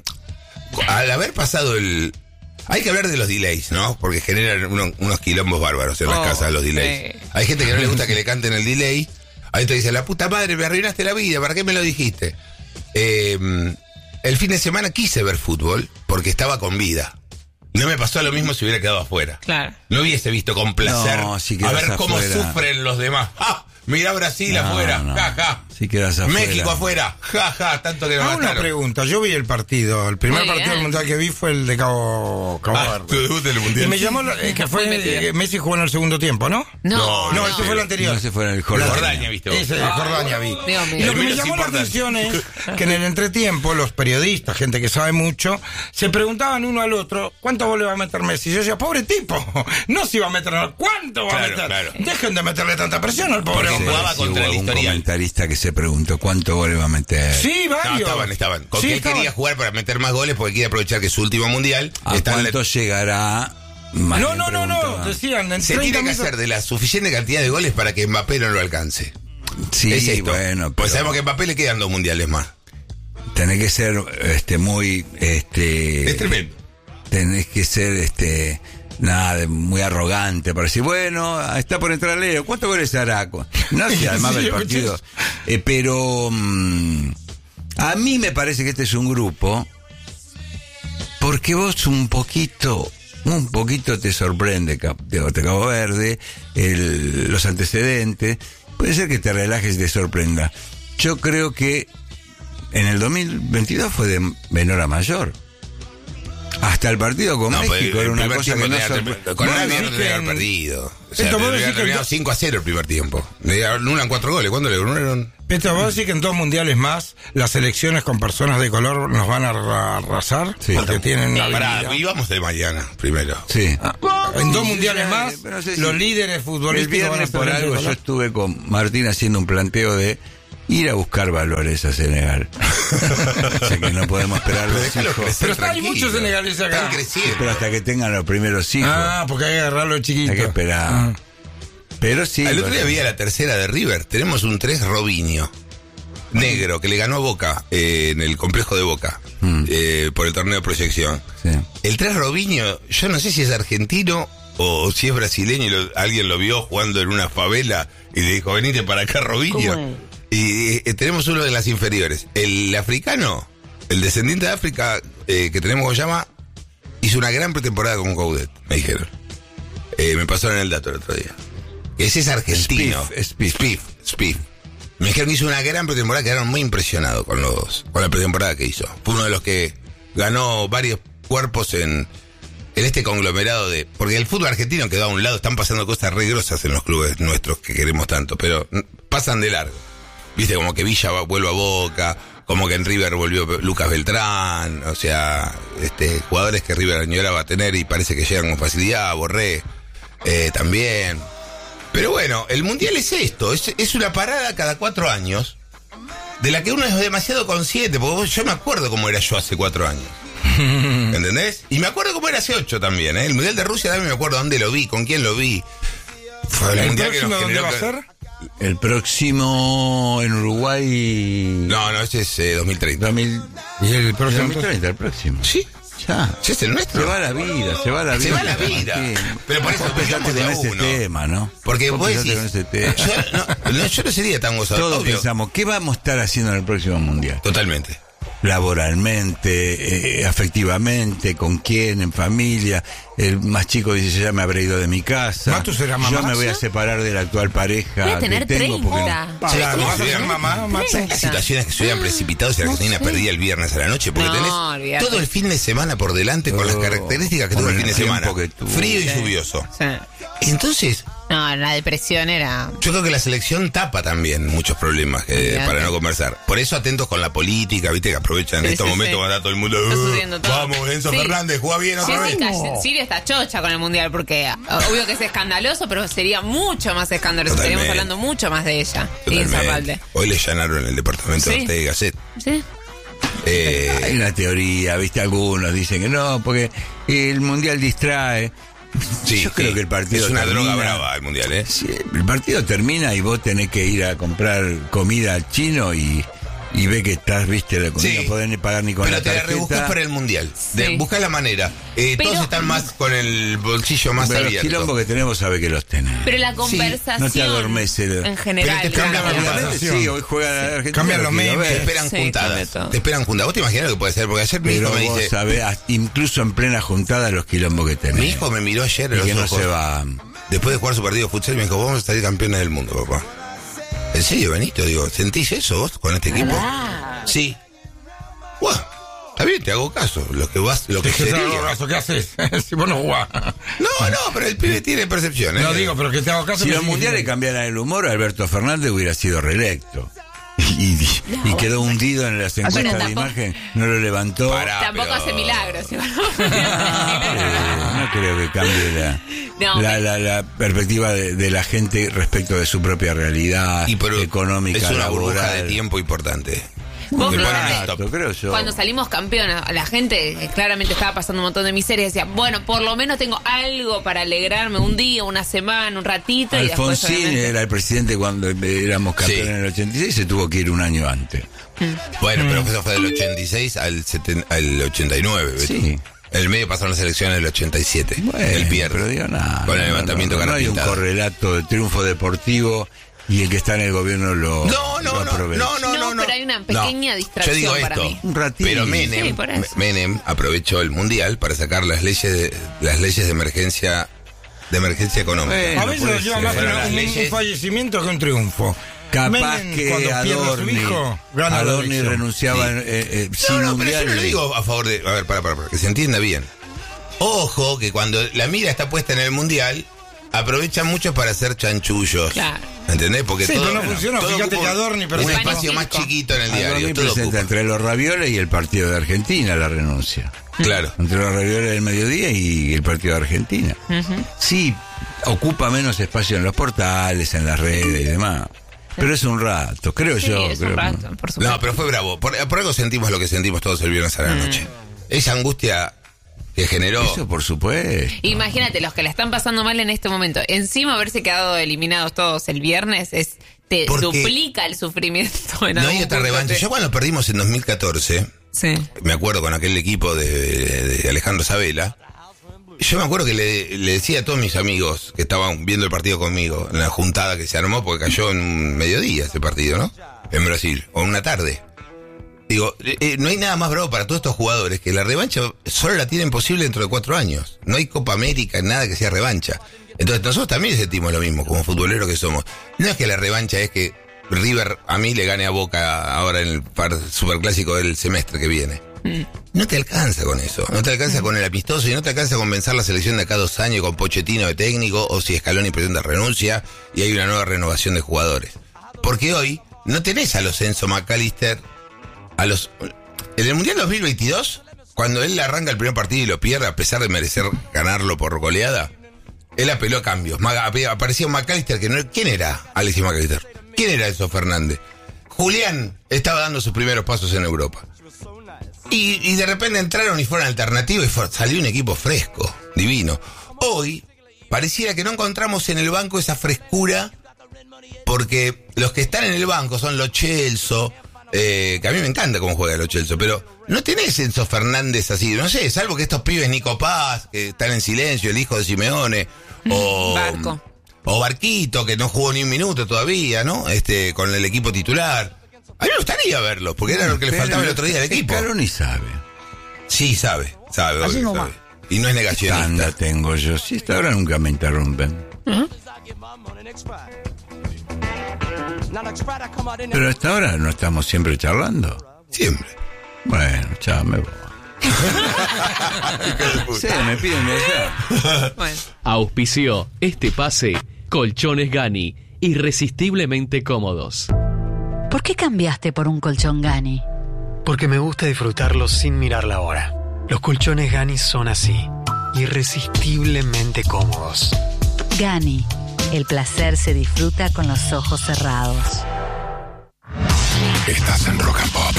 [SPEAKER 11] al haber pasado el... Hay que hablar de los delays, ¿no? Porque generan uno- unos quilombos bárbaros en las
[SPEAKER 5] Oh,
[SPEAKER 11] casas los delays.
[SPEAKER 5] sí.
[SPEAKER 11] Hay gente que no le gusta que le canten el delay. Ahí te dice, la puta madre, me arruinaste la vida, ¿para qué me lo dijiste? Eh, el fin de semana quise ver fútbol porque estaba con vida. No me pasó lo mismo si hubiera quedado afuera.
[SPEAKER 5] Claro.
[SPEAKER 11] No hubiese visto con placer
[SPEAKER 3] No, si
[SPEAKER 11] a
[SPEAKER 3] quedas
[SPEAKER 11] ver cómo
[SPEAKER 3] afuera.
[SPEAKER 11] sufren los demás. ¡Ah! Mirá Brasil
[SPEAKER 3] No,
[SPEAKER 11] afuera,
[SPEAKER 3] no.
[SPEAKER 11] ja, ja.
[SPEAKER 3] Si quedas afuera.
[SPEAKER 11] México afuera, ja, ja, tanto que nos
[SPEAKER 2] Hago una
[SPEAKER 11] mataron.
[SPEAKER 2] pregunta. Yo vi el partido. El primer
[SPEAKER 5] Muy
[SPEAKER 2] partido
[SPEAKER 5] bien.
[SPEAKER 2] del mundial que vi fue el de Cabo, Cabo
[SPEAKER 11] Ah,
[SPEAKER 2] Verde.
[SPEAKER 11] tu debut del
[SPEAKER 2] Y
[SPEAKER 11] mundial.
[SPEAKER 2] me llamó la- eh, que fue
[SPEAKER 5] Muy metido.
[SPEAKER 2] eh, Messi jugó en el segundo tiempo, ¿no?
[SPEAKER 5] No,
[SPEAKER 11] No,
[SPEAKER 2] No,
[SPEAKER 5] no.
[SPEAKER 2] ese fue el anterior.
[SPEAKER 3] No se fuera el
[SPEAKER 11] La
[SPEAKER 3] Jordania.
[SPEAKER 11] Jordania, viste vos.
[SPEAKER 2] Ese de Jordania vi.
[SPEAKER 5] Dios mío.
[SPEAKER 2] Y lo que me
[SPEAKER 11] Menos
[SPEAKER 2] llamó la
[SPEAKER 11] importante.
[SPEAKER 2] atención es que en el entretiempo los periodistas, gente que sabe mucho, se preguntaban uno al otro, ¿cuántos goles va a meter Messi? Y yo decía, pobre tipo, no se iba a meter, ¿cuánto va a
[SPEAKER 11] Claro,
[SPEAKER 2] meter?
[SPEAKER 11] claro.
[SPEAKER 2] Dejen de meterle tanta presión al pobre
[SPEAKER 11] Porque
[SPEAKER 2] hombre.
[SPEAKER 11] jugaba
[SPEAKER 3] Sí,
[SPEAKER 11] contra
[SPEAKER 3] hubo
[SPEAKER 11] el
[SPEAKER 3] algún
[SPEAKER 11] historial.
[SPEAKER 3] comentarista que se preguntó cuánto gol va a meter.
[SPEAKER 2] Sí,
[SPEAKER 11] No,
[SPEAKER 2] varios.
[SPEAKER 11] estaban, estaban. Con
[SPEAKER 2] Sí,
[SPEAKER 11] que él
[SPEAKER 2] estaban.
[SPEAKER 11] quería jugar para meter más goles porque quiere aprovechar que su último mundial
[SPEAKER 3] ¿A
[SPEAKER 11] está en
[SPEAKER 3] cuánto
[SPEAKER 11] la-
[SPEAKER 3] llegará Más
[SPEAKER 2] No,
[SPEAKER 3] bien
[SPEAKER 2] no, no, no,
[SPEAKER 3] preguntaba.
[SPEAKER 2] decían en
[SPEAKER 11] Se
[SPEAKER 2] treinta
[SPEAKER 11] tiene que
[SPEAKER 2] minutos.
[SPEAKER 11] hacer de la suficiente cantidad de goles para que Mbappé no lo alcance.
[SPEAKER 3] Sí,
[SPEAKER 11] Es esto.
[SPEAKER 3] bueno,
[SPEAKER 11] Pues
[SPEAKER 3] pero
[SPEAKER 11] sabemos que a Mbappé le quedan dos mundiales más.
[SPEAKER 3] tenés que ser este muy este
[SPEAKER 11] Es tremendo.
[SPEAKER 3] tenés que ser este nada de- muy arrogante para decir, bueno, está por entrar Leo, ¿cuántos goles hará? No sé, además
[SPEAKER 2] Sí,
[SPEAKER 3] del partido. Eh, pero mm, a mí me parece que este es un grupo porque vos un poquito un poquito te sorprende Cap- te, te Cabo Verde, el- los antecedentes, puede ser que te relajes y te sorprenda. Yo creo que en el dos mil veintidós fue de menor a mayor. Hasta el partido con
[SPEAKER 11] No, pues,
[SPEAKER 3] México
[SPEAKER 11] el
[SPEAKER 3] era una
[SPEAKER 11] primer
[SPEAKER 3] cosa que
[SPEAKER 11] tiempo
[SPEAKER 3] no
[SPEAKER 11] tenía-
[SPEAKER 3] sorpre-
[SPEAKER 11] con
[SPEAKER 2] Bueno,
[SPEAKER 11] Arabia no
[SPEAKER 2] sí
[SPEAKER 11] tenía que
[SPEAKER 2] que
[SPEAKER 11] haber
[SPEAKER 2] en-
[SPEAKER 11] perdido. O sea,
[SPEAKER 2] Esto vos
[SPEAKER 11] le
[SPEAKER 2] decís
[SPEAKER 11] había
[SPEAKER 2] que
[SPEAKER 11] terminado
[SPEAKER 2] el-
[SPEAKER 11] cinco a cero el primer tiempo. Le anulan cuatro goles. ¿Cuándo le anularon?
[SPEAKER 2] Petro, vos decís que en dos mundiales más las elecciones con personas de color nos van a arra- arrasar
[SPEAKER 3] Sí.
[SPEAKER 2] porque tienen una
[SPEAKER 11] Pará,
[SPEAKER 2] habilidad.
[SPEAKER 11] y vamos de mañana primero.
[SPEAKER 3] Sí.
[SPEAKER 2] En dos mundiales
[SPEAKER 3] Sí,
[SPEAKER 2] más,
[SPEAKER 3] pero no sé si-
[SPEAKER 2] los líderes
[SPEAKER 3] El
[SPEAKER 2] futbolísticos van a
[SPEAKER 3] viernes
[SPEAKER 2] ser
[SPEAKER 3] por
[SPEAKER 2] gente de
[SPEAKER 3] algo yo
[SPEAKER 2] color.
[SPEAKER 3] estuve con Martín haciendo un planteo de ir a buscar valores a Senegal. O sea que no podemos esperar
[SPEAKER 11] Pero
[SPEAKER 3] los
[SPEAKER 11] déjalo
[SPEAKER 3] hijos.
[SPEAKER 11] crecer.
[SPEAKER 2] Pero está- hay
[SPEAKER 11] tranquilo.
[SPEAKER 2] muchos senegaleses acá.
[SPEAKER 11] Están creciendo.
[SPEAKER 3] Pero hasta que tengan los primeros hijos.
[SPEAKER 2] Ah, porque hay que agarrarlo de chiquito.
[SPEAKER 3] hay que esperar.
[SPEAKER 2] Ah.
[SPEAKER 3] Pero sí.
[SPEAKER 11] El otro día
[SPEAKER 3] bueno,
[SPEAKER 11] había la tercera de River. Tenemos un tres Robinho. Negro, que le ganó a Boca eh, en el complejo de Boca.
[SPEAKER 3] Mm.
[SPEAKER 11] eh, por el torneo de proyección.
[SPEAKER 3] sí.
[SPEAKER 11] El tres Robinho, yo no sé si es argentino o si es brasileño y lo- alguien lo vio jugando en una favela y le dijo, venite para acá, Robinho. Y eh, tenemos uno de las inferiores. El africano, el descendiente de África, eh, que tenemos Goyama, hizo una gran pretemporada con Coudet, me dijeron. Eh, me pasaron el dato el otro día. Ese es argentino.
[SPEAKER 3] Spiff, Spiff.
[SPEAKER 11] Spiff, Spiff. Me dijeron que hizo una gran pretemporada, quedaron muy impresionados con los, con la pretemporada que hizo. Fue uno de los que ganó varios cuerpos en, en este conglomerado de... Porque el fútbol argentino quedó a un lado, están pasando cosas re grosas en los clubes nuestros que queremos tanto, pero mm, pasan de largo. Viste, como que Villa va- vuelve a Boca, como que en River volvió Lucas Beltrán, o sea, este jugadores que River añoraba a tener y parece que llegan con facilidad, Borré, eh, también. Pero bueno, el Mundial es esto, es, es una parada cada cuatro años, de la que uno es demasiado consciente, porque vos- yo me acuerdo cómo era yo hace cuatro años. ¿Entendés? Y me acuerdo cómo era hace ocho también, ¿eh? El Mundial de Rusia también me acuerdo dónde lo vi, con quién lo vi. Fue el,
[SPEAKER 2] ¿El
[SPEAKER 11] Mundial que
[SPEAKER 2] próximo
[SPEAKER 11] nos
[SPEAKER 2] dónde
[SPEAKER 11] generó
[SPEAKER 2] va a
[SPEAKER 11] que-
[SPEAKER 2] ser?
[SPEAKER 3] El próximo en Uruguay.
[SPEAKER 11] No, no, ese es eh, dos mil treinta.
[SPEAKER 3] dos mil,
[SPEAKER 2] ¿Y el próximo?
[SPEAKER 3] dos mil treinta, el próximo.
[SPEAKER 11] Sí,
[SPEAKER 3] Ya.
[SPEAKER 11] sí, es el nuestro.
[SPEAKER 3] Se va la vida, se va la vida.
[SPEAKER 11] Se va la vida.
[SPEAKER 3] Martín.
[SPEAKER 11] Pero por eso
[SPEAKER 3] Vos pensaste
[SPEAKER 11] peleamos de
[SPEAKER 3] con
[SPEAKER 11] a
[SPEAKER 3] ese
[SPEAKER 11] uno.
[SPEAKER 3] tema, ¿no?
[SPEAKER 11] Porque
[SPEAKER 3] Vos
[SPEAKER 11] vos
[SPEAKER 3] pensaste
[SPEAKER 11] decís,
[SPEAKER 3] con ese tema.
[SPEAKER 11] yo no, no, yo no sería tan gozado.
[SPEAKER 3] Todos
[SPEAKER 11] obvio.
[SPEAKER 3] pensamos, ¿qué vamos a estar haciendo en el próximo mundial?
[SPEAKER 11] Totalmente.
[SPEAKER 3] Laboralmente, eh, afectivamente, con quién, en familia. El más chico dice, ya me habré ido de mi casa.
[SPEAKER 2] ¿Matu será mamá?
[SPEAKER 3] Yo me voy a separar de la actual pareja
[SPEAKER 5] Voy a tener
[SPEAKER 3] que tengo. porque-
[SPEAKER 5] treinta.
[SPEAKER 11] Sí,
[SPEAKER 2] Claro,
[SPEAKER 11] ¿cómo
[SPEAKER 2] ¿vas a
[SPEAKER 11] se
[SPEAKER 2] ser
[SPEAKER 11] llama?
[SPEAKER 2] mamá, Matu?
[SPEAKER 11] ¿Sabes las situaciones que se hubieran precipitado si Argentina perdía el viernes a la noche? Porque
[SPEAKER 5] No,
[SPEAKER 11] tenés
[SPEAKER 5] olvídate.
[SPEAKER 11] todo el fin de semana por delante con las
[SPEAKER 3] Oh,
[SPEAKER 11] características que
[SPEAKER 3] con
[SPEAKER 11] tuvo el
[SPEAKER 3] el
[SPEAKER 11] fin de
[SPEAKER 3] tiempo
[SPEAKER 11] semana.
[SPEAKER 3] que tuvo.
[SPEAKER 11] Frío y
[SPEAKER 5] Sí.
[SPEAKER 11] lluvioso.
[SPEAKER 5] Sí.
[SPEAKER 11] Entonces,
[SPEAKER 5] No, la depresión era...
[SPEAKER 11] yo creo que la selección tapa también muchos problemas que-
[SPEAKER 5] Olvídate.
[SPEAKER 11] para no conversar. Por eso atentos con la política, viste, que aprovechan en
[SPEAKER 5] Sí,
[SPEAKER 11] estos
[SPEAKER 5] sí,
[SPEAKER 11] momentos
[SPEAKER 5] sí.
[SPEAKER 11] cuando está todo el mundo.
[SPEAKER 5] Está
[SPEAKER 11] "Uh,
[SPEAKER 5] sucediendo todo".
[SPEAKER 11] Vamos, Enzo
[SPEAKER 5] Sí.
[SPEAKER 11] Fernández, juega bien otra vez.
[SPEAKER 5] Jessica, Siria está chocha con el mundial porque obvio que es escandaloso, pero sería mucho más escandaloso.
[SPEAKER 11] Totalmente.
[SPEAKER 5] Estaríamos hablando mucho más de ella. Sin
[SPEAKER 11] Totalmente.
[SPEAKER 5] Zapalde.
[SPEAKER 11] Hoy le allanaron el departamento
[SPEAKER 5] Sí.
[SPEAKER 11] de Ortega y Gasset.
[SPEAKER 5] Sí.
[SPEAKER 11] Eh,
[SPEAKER 3] Hay una teoría, viste, algunos dicen que no, porque el mundial distrae.
[SPEAKER 11] sí,
[SPEAKER 3] Yo creo
[SPEAKER 11] sí.
[SPEAKER 3] que el partido
[SPEAKER 11] es una
[SPEAKER 3] termina-
[SPEAKER 11] droga brava el mundial, ¿eh?
[SPEAKER 3] Sí, el partido termina y vos tenés que ir a comprar comida al chino y, y ve que estás, viste, la comida,
[SPEAKER 11] Sí.
[SPEAKER 3] no podés ni pagar ni con
[SPEAKER 11] Pero
[SPEAKER 3] la
[SPEAKER 11] te la
[SPEAKER 3] tarjeta.
[SPEAKER 11] rebuscas para el mundial. De,
[SPEAKER 5] Sí.
[SPEAKER 11] buscas la manera. Eh,
[SPEAKER 5] Pero-
[SPEAKER 11] todos están más con el bolsillo más
[SPEAKER 3] Pero los
[SPEAKER 11] abierto.
[SPEAKER 3] quilombos que tenemos sabe que los tenés.
[SPEAKER 5] Pero la conversación
[SPEAKER 3] no te adormece.
[SPEAKER 5] en general.
[SPEAKER 11] Pero te cambia
[SPEAKER 5] claro.
[SPEAKER 11] la
[SPEAKER 3] Obviamente, sí, hoy juega la Argentina.
[SPEAKER 2] Cambian los
[SPEAKER 3] lo quiero
[SPEAKER 2] memes,
[SPEAKER 11] Te
[SPEAKER 3] ver.
[SPEAKER 11] esperan
[SPEAKER 5] Sí,
[SPEAKER 11] juntadas.
[SPEAKER 5] cambia todo.
[SPEAKER 11] Te esperan juntadas. ¿Vos te imaginas lo que puede ser? Porque ayer mi
[SPEAKER 3] Pero
[SPEAKER 11] hijo me
[SPEAKER 3] vos
[SPEAKER 11] dice.
[SPEAKER 3] sabés, incluso en plena juntada, los quilombos que tenés.
[SPEAKER 11] Mi hijo me miró ayer
[SPEAKER 3] y
[SPEAKER 11] en los
[SPEAKER 3] que no
[SPEAKER 11] ojos.
[SPEAKER 3] se va.
[SPEAKER 11] Después de jugar su partido de futsal, me dijo, vamos a salir campeones del mundo, papá. ¿En serio, Benito? Digo, ¿sentís eso vos con este equipo? Sí. Bueno, está bien, te hago caso. Lo que vas, lo que
[SPEAKER 2] ¿Qué
[SPEAKER 11] sería.
[SPEAKER 2] ¿Qué haces? Si vos no jugás.
[SPEAKER 11] No, no, pero el pibe tiene percepción, ¿eh?
[SPEAKER 2] No digo, pero que te hago caso.
[SPEAKER 3] Si
[SPEAKER 2] que
[SPEAKER 3] los
[SPEAKER 2] sí,
[SPEAKER 3] mundiales
[SPEAKER 2] sí.
[SPEAKER 3] cambiaran el humor, Alberto Fernández hubiera sido reelecto. Y, y- y quedó hundido en las encuestas de
[SPEAKER 5] tampoco-
[SPEAKER 3] imagen, no lo levantó.
[SPEAKER 11] Pará.
[SPEAKER 5] Tampoco
[SPEAKER 11] pero-
[SPEAKER 5] hace milagros. igual.
[SPEAKER 3] Eh, no creo que cambie la,
[SPEAKER 5] No,
[SPEAKER 3] la,
[SPEAKER 5] me-
[SPEAKER 3] la- la perspectiva de, de la gente respecto de su propia realidad
[SPEAKER 11] Y pero
[SPEAKER 3] económica,
[SPEAKER 11] es una
[SPEAKER 3] laboral.
[SPEAKER 11] burbuja de tiempo importante.
[SPEAKER 5] Vos,
[SPEAKER 11] Le ponen
[SPEAKER 5] Flor,
[SPEAKER 11] stop.
[SPEAKER 3] creo yo.
[SPEAKER 5] cuando salimos campeones, la gente eh, claramente estaba pasando un montón de miseria y decía, bueno, por lo menos tengo algo para alegrarme un día, una semana, un ratito. Y después,
[SPEAKER 3] Alfonsín
[SPEAKER 5] obviamente,
[SPEAKER 3] era el presidente cuando éramos campeones
[SPEAKER 11] Sí.
[SPEAKER 3] en el ochenta y seis, se tuvo que ir un año antes.
[SPEAKER 11] Bueno, pero eso fue del ochenta y seis al, seten- al ochenta y nueve, Beto.
[SPEAKER 3] Sí.
[SPEAKER 11] En el medio pasaron las elecciones del ochenta y siete.
[SPEAKER 3] Bueno,
[SPEAKER 11] el pierde.
[SPEAKER 3] pero digo nada.
[SPEAKER 11] Con el
[SPEAKER 3] no,
[SPEAKER 11] levantamiento
[SPEAKER 3] no, no,
[SPEAKER 11] cara
[SPEAKER 3] no hay un
[SPEAKER 11] pintada.
[SPEAKER 3] correlato de triunfo deportivo y el que está en el gobierno lo,
[SPEAKER 11] No,
[SPEAKER 3] lo
[SPEAKER 11] no, no,
[SPEAKER 3] aprovecha.
[SPEAKER 11] no, no,
[SPEAKER 5] No,
[SPEAKER 11] no,
[SPEAKER 5] pero hay una pequeña
[SPEAKER 11] No,
[SPEAKER 5] distracción
[SPEAKER 11] yo digo
[SPEAKER 5] para
[SPEAKER 11] esto,
[SPEAKER 5] mí.
[SPEAKER 3] Un ratito.
[SPEAKER 11] Pero Menem,
[SPEAKER 5] Sí, por eso.
[SPEAKER 11] Menem aprovechó el mundial para sacar las leyes de, las leyes de emergencia de emergencia económica.
[SPEAKER 3] Bueno,
[SPEAKER 2] A veces
[SPEAKER 3] puede
[SPEAKER 2] lo lleva
[SPEAKER 3] ser.
[SPEAKER 2] más
[SPEAKER 11] Fueron
[SPEAKER 2] un,
[SPEAKER 11] las
[SPEAKER 2] un
[SPEAKER 11] leyes-
[SPEAKER 2] fallecimiento que un triunfo.
[SPEAKER 3] Capaz
[SPEAKER 2] Menem,
[SPEAKER 3] que
[SPEAKER 2] cuando pierde a su
[SPEAKER 3] Adorni,
[SPEAKER 2] hijo, gana la
[SPEAKER 3] Adorni
[SPEAKER 2] elección.
[SPEAKER 3] renunciaba
[SPEAKER 11] Sí.
[SPEAKER 3] eh, eh,
[SPEAKER 11] No,
[SPEAKER 3] sin
[SPEAKER 11] no, pero yo
[SPEAKER 3] mundial.
[SPEAKER 11] no lo digo a favor de... A ver, para, para, para, que se entienda bien. Ojo, que cuando la mira está puesta en el mundial, aprovechan mucho para hacer chanchullos.
[SPEAKER 5] Claro.
[SPEAKER 11] ¿Entendés? Porque
[SPEAKER 2] Sí,
[SPEAKER 11] todo,
[SPEAKER 2] pero no funciona.
[SPEAKER 11] todo
[SPEAKER 2] Fíjate
[SPEAKER 11] ocupa
[SPEAKER 2] que Adorni
[SPEAKER 11] un
[SPEAKER 2] presentó-
[SPEAKER 11] espacio más chiquito en el diario.
[SPEAKER 3] Adorni
[SPEAKER 11] Todo
[SPEAKER 3] presenta
[SPEAKER 11] ocupa.
[SPEAKER 3] entre los ravioles y el partido de Argentina la renuncia.
[SPEAKER 11] Claro.
[SPEAKER 3] Entre los ravioles del mediodía y el partido de Argentina. Sí, ocupa menos espacio en los portales, en las redes y demás. Pero es un rato, creo
[SPEAKER 5] Sí,
[SPEAKER 3] yo.
[SPEAKER 5] es
[SPEAKER 3] creo
[SPEAKER 5] un
[SPEAKER 3] que-
[SPEAKER 5] rato, por supuesto.
[SPEAKER 11] No, pero fue bravo. Por, por algo sentimos lo que sentimos todos el viernes a la noche. Esa angustia que generó...
[SPEAKER 3] Eso por supuesto.
[SPEAKER 5] Imagínate, los que la están pasando mal en este momento, encima haberse quedado eliminados todos el viernes, es te
[SPEAKER 11] Porque
[SPEAKER 5] duplica el sufrimiento. En
[SPEAKER 11] No hay
[SPEAKER 5] algún
[SPEAKER 11] otra
[SPEAKER 5] punto.
[SPEAKER 11] revancha. Yo cuando perdimos en dos mil catorce,
[SPEAKER 5] Sí.
[SPEAKER 11] me acuerdo con aquel equipo de, de Alejandro Sabela, yo me acuerdo que le, le decía a todos mis amigos que estaban viendo el partido conmigo, en la juntada que se armó, porque cayó en un mediodía ese partido, ¿no? En Brasil, o en una tarde. Digo, eh, no hay nada más bravo para todos estos jugadores que la revancha solo la tienen posible dentro de cuatro años. No hay Copa América, nada que sea revancha. Entonces nosotros también sentimos lo mismo, como futboleros que somos. No es que la revancha es que River a mí le gane a Boca ahora en el par- superclásico del semestre que viene. No te alcanza con eso, no te alcanza con el amistoso y no te alcanza con vencer la selección de acá dos años con Pochettino de técnico o si Scaloni presenta renuncia y hay una nueva renovación de jugadores. Porque hoy no tenés a los Enzo McAllister, a los... En el Mundial dos mil veintidós, cuando él arranca el primer partido y lo pierde a pesar de merecer ganarlo por goleada, él apeló a cambios. Maga- Aparecía un McAllister que no... ¿Quién era Alexis McAllister? ¿Quién era Enzo Fernández? Julián estaba dando sus primeros pasos en Europa. Y, y de repente entraron y fueron alternativos y fue- salió un equipo fresco, divino. Hoy pareciera que no encontramos en el banco esa frescura porque los que están en el banco son Lo Celso, eh, que a mí me encanta cómo juega Lo Celso, pero no tenés Enzo Fernández así, no sé, salvo que estos pibes Nico Paz, que están en silencio, el hijo de Simeone, o...
[SPEAKER 5] Barco.
[SPEAKER 11] O Barquito, que no jugó ni un minuto todavía, ¿no? Este, con el equipo titular. A mí me gustaría verlo, porque era lo que le faltaba el otro día al equipo.
[SPEAKER 3] Scaloni sabe.
[SPEAKER 11] Sí, sabe, sabe.
[SPEAKER 2] Así
[SPEAKER 11] obvio,
[SPEAKER 2] nomás.
[SPEAKER 11] sabe. Y no es negacionista.
[SPEAKER 3] Tanda tengo yo. Si hasta ahora nunca me interrumpen. Pero hasta ahora no estamos siempre charlando.
[SPEAKER 11] Siempre.
[SPEAKER 3] Bueno, chao, me voy. Sí, me piden de allá.
[SPEAKER 5] Bueno.
[SPEAKER 12] Auspició este pase Colchones Gani, irresistiblemente cómodos.
[SPEAKER 10] ¿Por qué cambiaste por un colchón Gani?
[SPEAKER 9] Porque me gusta disfrutarlo sin mirar la hora. Los colchones Gani son así, irresistiblemente cómodos.
[SPEAKER 10] Gani, el placer se disfruta con los ojos cerrados.
[SPEAKER 13] Estás en Rock and Pop.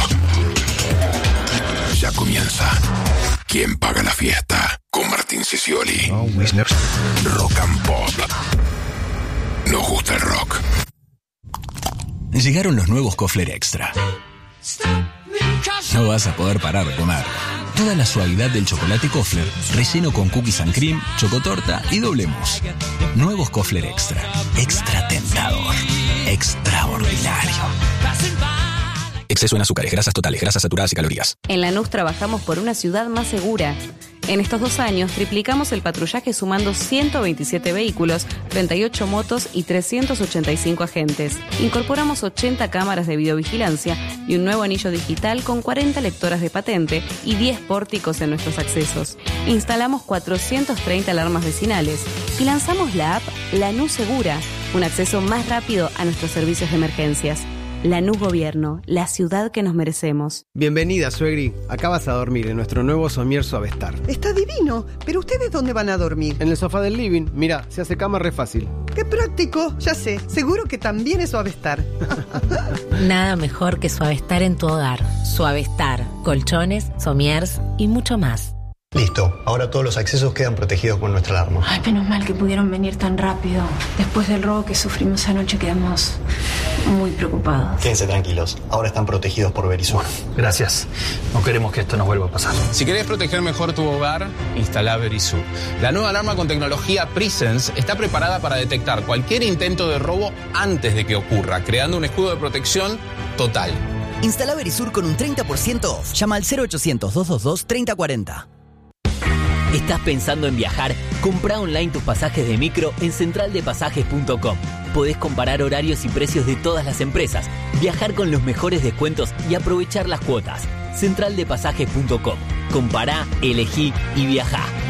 [SPEAKER 13] Ya comienza. ¿Quién paga la fiesta? Con Martín Sicioli. Rock and Pop. Nos gusta el rock.
[SPEAKER 14] Llegaron los nuevos Kofler Extra. No vas a poder parar de comer. Toda la suavidad del chocolate Kofler, relleno con cookies and cream, chocotorta y doble mousse. Nuevos Kofler Extra. Extra tentador. Extraordinario. Exceso en azúcares, grasas totales, grasas saturadas y calorías.
[SPEAKER 15] En Lanús trabajamos por una ciudad más segura. En estos dos años triplicamos el patrullaje sumando ciento veintisiete vehículos, treinta y ocho motos y trescientos ochenta y cinco agentes. Incorporamos ochenta cámaras de videovigilancia y un nuevo anillo digital con cuarenta lectoras de patente y diez pórticos en nuestros accesos. Instalamos cuatrocientas treinta alarmas vecinales y lanzamos la app Lanús Segura, un acceso más rápido a nuestros servicios de emergencias. Lanús Gobierno, la ciudad que nos merecemos.
[SPEAKER 16] Bienvenida, suegri. Acá vas a dormir en nuestro nuevo somier Suavestar.
[SPEAKER 17] Está divino, pero ¿ustedes dónde van a dormir?
[SPEAKER 16] En el sofá del living. Mira, se hace cama re fácil.
[SPEAKER 17] ¡Qué práctico! Ya sé, seguro que también es Suavestar.
[SPEAKER 18] Nada mejor que Suavestar en tu hogar. Suavestar, colchones, somiers y mucho más.
[SPEAKER 19] Listo, ahora todos los accesos quedan protegidos con nuestra alarma.
[SPEAKER 20] Ay, menos mal que pudieron venir tan rápido. Después del robo que sufrimos anoche quedamos muy preocupados.
[SPEAKER 19] Quédense tranquilos, ahora están protegidos por Verisur.
[SPEAKER 21] Gracias, no queremos que esto nos vuelva a pasar.
[SPEAKER 22] Si querés proteger mejor tu hogar, instala Verisur. La nueva alarma con tecnología Presence está preparada para detectar cualquier intento de robo antes de que ocurra, creando un escudo de protección total.
[SPEAKER 23] Instala Verisur con un treinta por ciento off. Llama al cero ochocientos, doscientos veintidós, treinta cuarenta.
[SPEAKER 24] ¿Estás pensando en viajar? Comprá online tus pasajes de micro en central de pasajes punto com. Podés comparar horarios y precios de todas las empresas, viajar con los mejores descuentos y aprovechar las cuotas. central de pasajes punto com. Compará, elegí y viajá.